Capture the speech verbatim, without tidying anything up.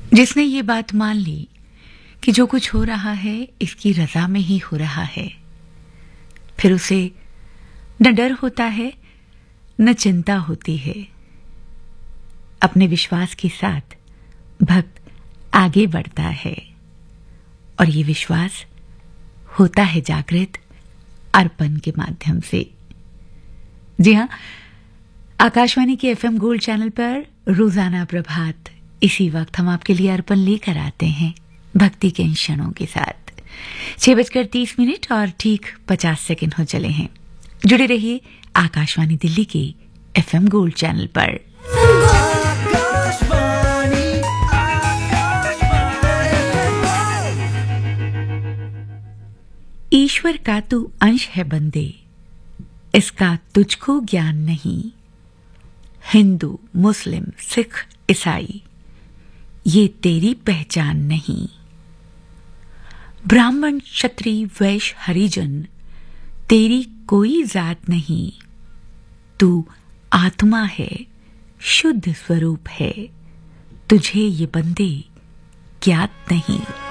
जिसने ये बात मान ली कि जो कुछ हो रहा है इसकी रजा में ही हो रहा है, फिर उसे न डर होता है न चिंता होती है। अपने विश्वास के साथ भक्त आगे बढ़ता है और ये विश्वास होता है जागृत अर्पण के माध्यम से। जी हां, आकाशवाणी के एफएम गोल्ड चैनल पर रोजाना प्रभात इसी वक्त हम आपके लिए अर्पण लेकर आते हैं भक्ति के इन क्षणों के साथ। छह बजकर तीस मिनट और ठीक पचास सेकंड हो चले हैं। जुड़े रहिए आकाशवाणी दिल्ली के एफएम गोल्ड चैनल पर। ईश्वर का तू अंश है बंदे, इसका तुझको ज्ञान नहीं। हिंदू, मुस्लिम, सिख, ईसाई ये तेरी पहचान नहीं। ब्राह्मण, क्षत्रिय, वैश्य, हरिजन तेरी कोई जात नहीं। तू आत्मा है, शुद्ध स्वरूप है, तुझे ये बंदे ज्ञात नहीं।